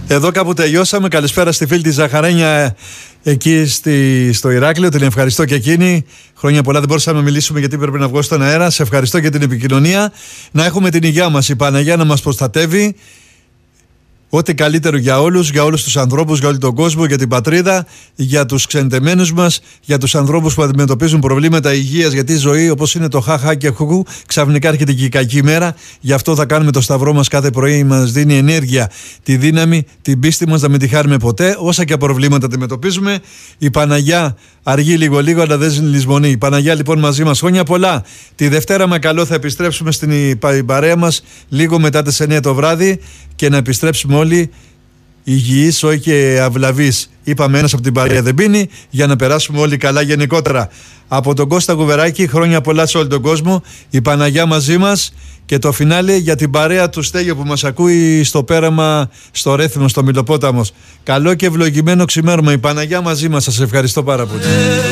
Εδώ κάπου τελειώσαμε. Καλησπέρα στη φίλη τη Ζαχαρένια εκεί στο Ηράκλειο. Την ευχαριστώ και εκείνη. Χρόνια πολλά, δεν μπορούσαμε να μιλήσουμε γιατί πρέπει να βγω στον αέρα. Σε ευχαριστώ για την επικοινωνία. Να έχουμε την υγεία μας, η Παναγιά να μας προστατεύει. Ό,τι καλύτερο για όλους τους ανθρώπους, για όλο τον κόσμο, για την πατρίδα, για τους ξενιτεμένους μας, για τους ανθρώπους που αντιμετωπίζουν προβλήματα υγείας, γιατί η ζωή, όπως είναι το χαχά και χουχού, ξαφνικά έρχεται και η κακή μέρα. Γι' αυτό θα κάνουμε το σταυρό μας κάθε πρωί, μας δίνει ενέργεια, τη δύναμη, την πίστη μας να μην τη χάρουμε ποτέ, όσα και παροβλήματα αντιμετωπίζουμε. Η Παναγιά αργεί λίγο, αλλά δεν λησμονεί. Η Παναγιά λοιπόν μαζί μας. Χρόνια πολλά. Τη Δευτέρα με καλό θα επιστρέψουμε στην παρέα μας λίγο μετά τις 9 το βράδυ και να επιστρέψουμε όλοι υγιείς, όχι και αυλαβείς. Είπαμε ένας από την παρέα δεν πίνει, για να περάσουμε όλοι καλά γενικότερα. Από τον Κώστα Γουβεράκη, χρόνια πολλά σε όλο τον κόσμο. Η Παναγιά μαζί μας και το φινάλε για την παρέα του Στέλιο που μας ακούει στο πέραμα, στο Ρέθυμνο, στο Μιλοπόταμος. Καλό και ευλογημένο ξημέρωμα. Η Παναγιά μαζί μας. Σας ευχαριστώ πάρα πολύ.